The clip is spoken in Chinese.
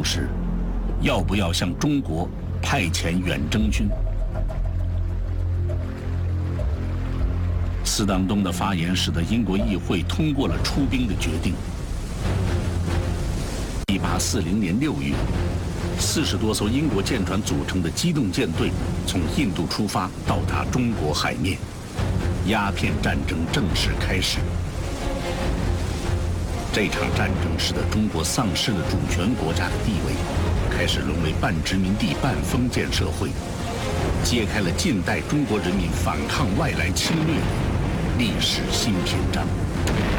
时，要不要向中国派遣远征军？斯当东的发言使得英国议会通过了出兵的决定。1840年6月，40多艘英国舰船组成的机动舰队从印度出发，到达中国海面，鸦片战争正式开始。这场战争使得中国丧失了主权国家的地位，开始沦为半殖民地半封建社会，揭开了近代中国人民反抗外来侵略的历史新篇章。